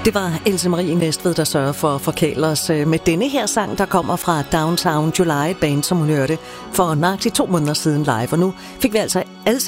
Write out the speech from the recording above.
Det var Else Marie Næstved, der sørger for at forkæle os med denne her sang, der kommer fra Downtown July, band, som hun hørte for nøjagtigt 2 måneder siden live. Og nu fik vi altså alle